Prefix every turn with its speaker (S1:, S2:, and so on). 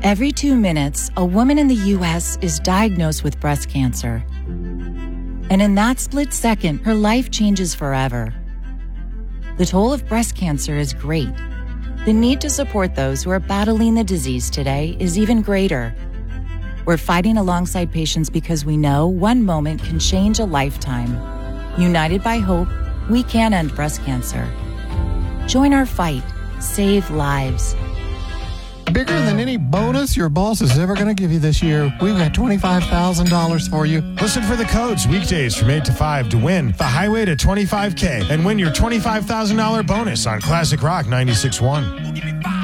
S1: Every 2 minutes, a woman in the U.S. is diagnosed with breast cancer. And in that split second, her life changes forever. The toll of breast cancer is great. The need to support those who are battling the disease today is even greater. We're fighting alongside patients because we know one moment can change a lifetime. United by hope, we can end breast cancer. Join our fight. Save lives.
S2: Bigger than any bonus your boss is ever going to give you this year. We've got $25,000 for you.
S3: Listen for the codes weekdays from 8 to 5 to win the highway to $25K and win your $25,000 bonus on Classic Rock 96.1.